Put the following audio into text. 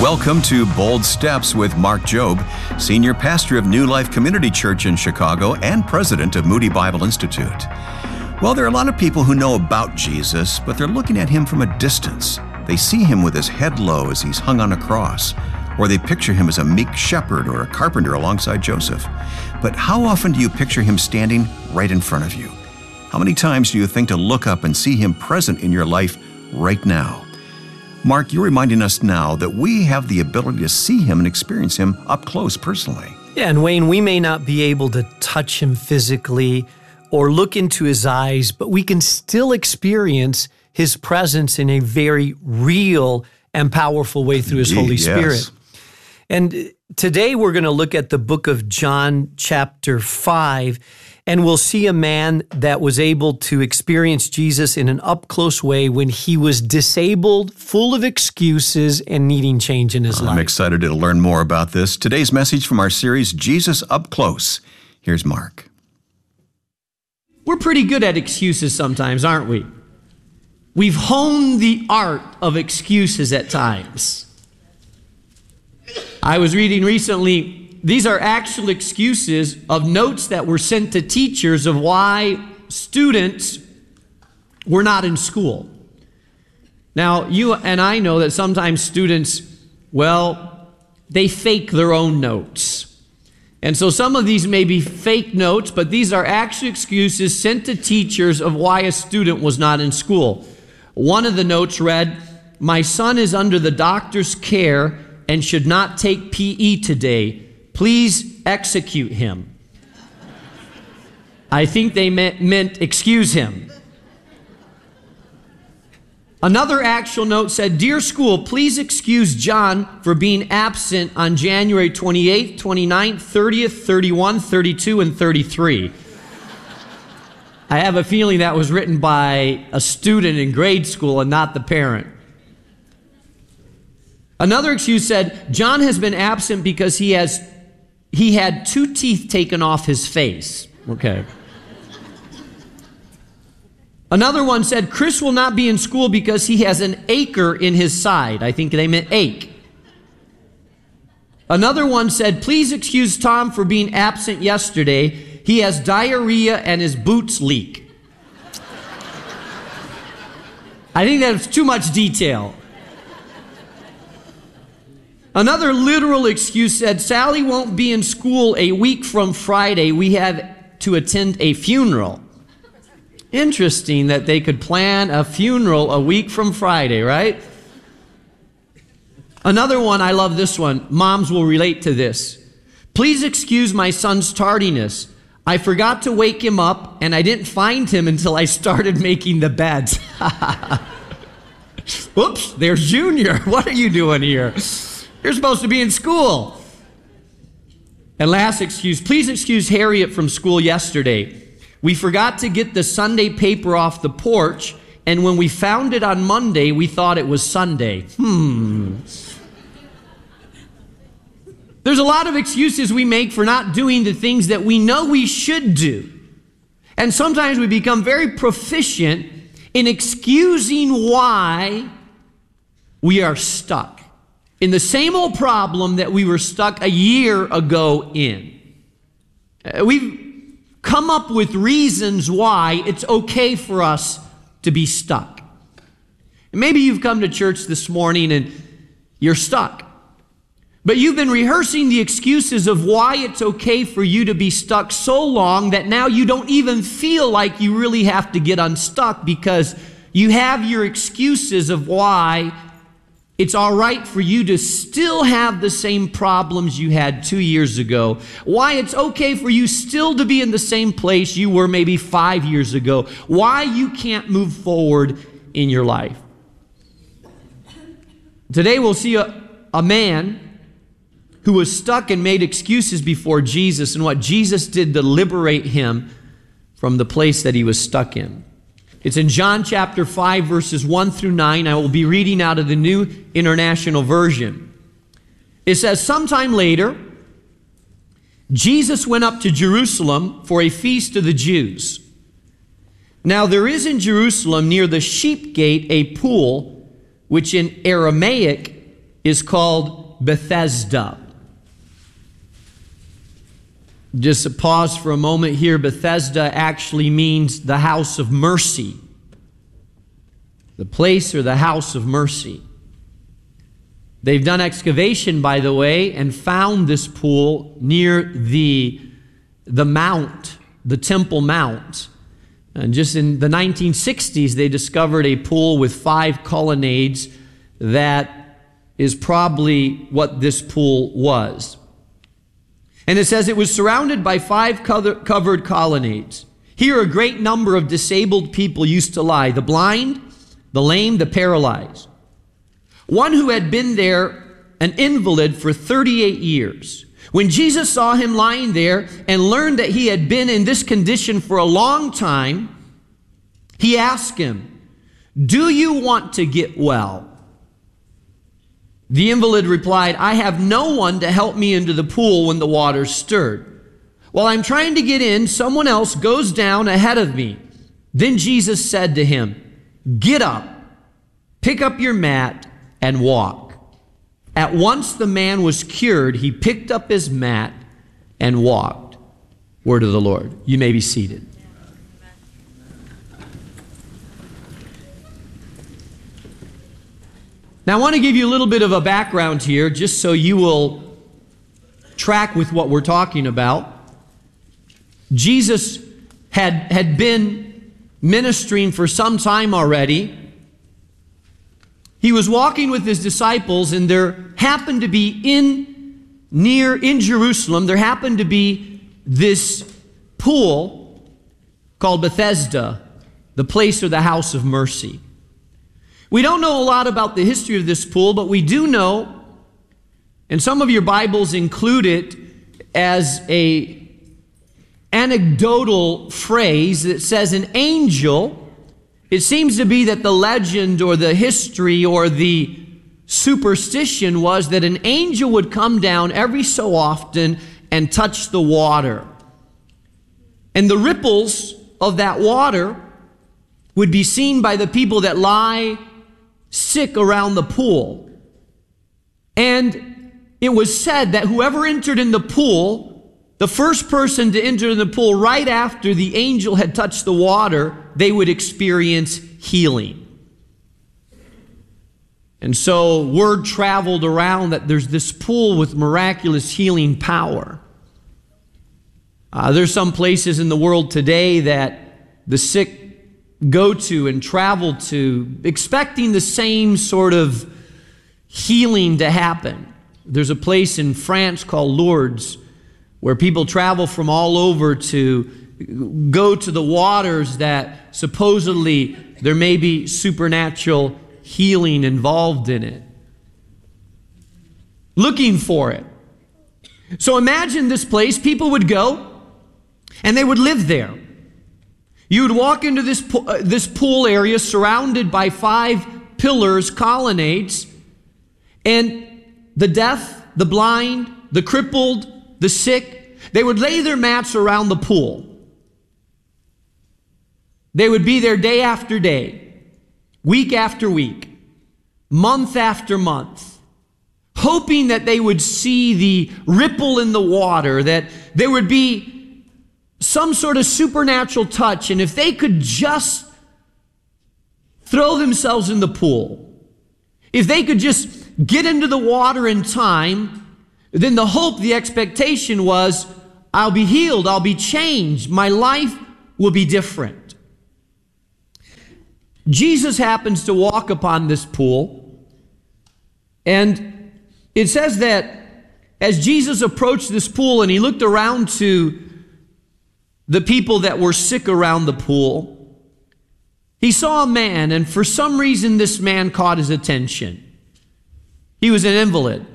Welcome to Bold Steps with Mark Jobe, Senior Pastor of New Life Community Church in Chicago and President of Moody Bible Institute. Well, there are a lot of people who know about Jesus, but they're looking at him from a distance. They see him with his head low as he's hung on a cross, or they picture him as a meek shepherd or a carpenter alongside Joseph. But how often do you picture him standing right in front of you? How many times do you think to look up and see him present in your life right now? Mark, you're reminding us now that we have the ability to see him and experience him up close personally. Yeah, and Wayne, we may not be able to touch him physically or look into his eyes, but we can still experience his presence in a very real and powerful way through his Holy Spirit. And today we're going to look at the book of John chapter 5, and we'll see a man that was able to experience Jesus in an up-close way when he was disabled, full of excuses, and needing change in his life. I'm excited to learn more about this. Today's message from our series, Jesus Up Close. Here's Mark. We're pretty good at excuses sometimes, aren't we? We've honed the art of excuses at times. I was reading recently, these are actual excuses of notes that were sent to teachers of why students were not in school. Now, you and I know that sometimes students, they fake their own notes. And so some of these may be fake notes, but these are actual excuses sent to teachers of why a student was not in school. One of the notes read, "My son is under the doctor's care and should not take PE today. Please execute him." I think they meant excuse him. Another actual note said, "Dear school, please excuse John for being absent on January 28th, 29th, 30th, 31, 32, and 33. I have a feeling that was written by a student in grade school and not the parent. Another excuse said, "John has been absent because he had 2 teeth taken off his face." Okay. Another one said, "Chris will not be in school because he has an acre in his side." I think they meant ache. Another one said, "Please excuse Tom for being absent yesterday. He has diarrhea and his boots leak." I think that's too much detail. Another literal excuse said, "Sally won't be in school a week from Friday. We have to attend a funeral." Interesting that they could plan a funeral a week from Friday, right? Another one, I love this one. Moms will relate to this. "Please excuse my son's tardiness. I forgot to wake him up, and I didn't find him until I started making the beds." Whoops, there's Junior. What are you doing here? You're supposed to be in school. And last excuse, "Please excuse Harriet from school yesterday. We forgot to get the Sunday paper off the porch, and when we found it on Monday, we thought it was Sunday." There's a lot of excuses we make for not doing the things that we know we should do. And sometimes we become very proficient in excusing why we are stuck in the same old problem that we were stuck a year ago in. We've come up with reasons why it's okay for us to be stuck. And maybe you've come to church this morning and you're stuck. But you've been rehearsing the excuses of why it's okay for you to be stuck so long that now you don't even feel like you really have to get unstuck because you have your excuses of why it's all right for you to still have the same problems you had 2 years ago. Why it's okay for you still to be in the same place you were maybe 5 years ago. Why you can't move forward in your life. Today we'll see a man who was stuck and made excuses before Jesus and what Jesus did to liberate him from the place that he was stuck in. It's in John chapter 5, verses 1 through 9. I will be reading out of the New International Version. It says, "Sometime later, Jesus went up to Jerusalem for a feast of the Jews. Now there is in Jerusalem near the sheep gate a pool, which in Aramaic is called Bethesda. Just a pause for a moment here. Bethesda actually means the house of mercy. The place or the house of mercy. They've done excavation, by the way, and found this pool near the mount, the Temple Mount. And just in the 1960s, they discovered a pool with 5 colonnades that is probably what this pool was. And it says it was surrounded by 5 covered colonnades. Here a great number of disabled people used to lie, the blind, the lame, the paralyzed. One who had been there, an invalid for 38 years. When Jesus saw him lying there and learned that he had been in this condition for a long time, he asked him, "Do you want to get well?" The invalid replied, "I have no one to help me into the pool when the water's stirred. While I'm trying to get in, someone else goes down ahead of me." Then Jesus said to him, "Get up, pick up your mat, and walk." At once the man was cured. He picked up his mat and walked. Word of the Lord. You may be seated. Now, I want to give you a little bit of a background here, just so you will track with what we're talking about. Jesus had been ministering for some time already. He was walking with his disciples, and there happened to be in Jerusalem, there happened to be this pool called Bethesda, the place or the house of mercy. We don't know a lot about the history of this pool, but we do know, and some of your Bibles include it as a anecdotal phrase that says an angel. It seems to be that the legend or the history or the superstition was that an angel would come down every so often and touch the water. And the ripples of that water would be seen by the people that lie sick around the pool. And it was said that whoever entered in the pool, the first person to enter the pool right after the angel had touched the water, they would experience healing. And so word traveled around that there's this pool with miraculous healing power. There's some places in the world today that the sick go to and travel to expecting the same sort of healing to happen. There's a place in France called Lourdes where people travel from all over to go to the waters that supposedly there may be supernatural healing involved in it. Looking for it. So imagine this place, people would go and they would live there. You would walk into this pool area surrounded by 5 pillars, colonnades, and the deaf, the blind, the crippled, the sick, they would lay their mats around the pool. They would be there day after day, week after week, month after month, hoping that they would see the ripple in the water, that there would be some sort of supernatural touch, and if they could just throw themselves in the pool, if they could just get into the water in time, then the hope, the expectation was, I'll be healed, I'll be changed, my life will be different. Jesus happens to walk upon this pool, and it says that as Jesus approached this pool and he looked around to the people that were sick around the pool, he saw a man, and for some reason this man caught his attention. He was an invalid.